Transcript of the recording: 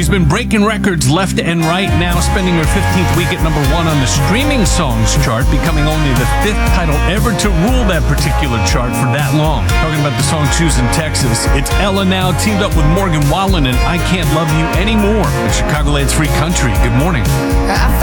She's been breaking records left and right, now spending her 15th week at number 1 on the streaming songs chart, becoming only the 5th title ever to rule that particular chart for that long. Talking about the song Choosing Texas, it's Ella now teamed up with Morgan Wallen and I Can't Love You Anymore. It's Chicagoland's Free Country. Good morning.